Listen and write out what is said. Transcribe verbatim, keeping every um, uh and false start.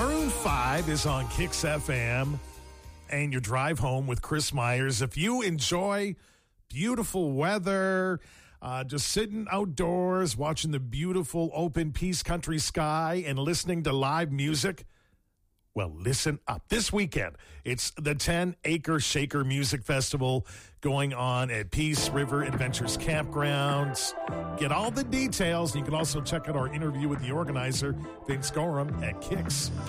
Maroon five is on Kicks F M and your drive home with Chris Myers. If you enjoy beautiful weather, uh, just sitting outdoors, watching the beautiful open Peace Country sky and listening to live music, well, listen up. This weekend, it's the ten Acre Shaker Music Festival going on at Peace River Adventures Campgrounds. Get all the details. You can also check out our interview with the organizer, Vince Gorham, at kicks dot com.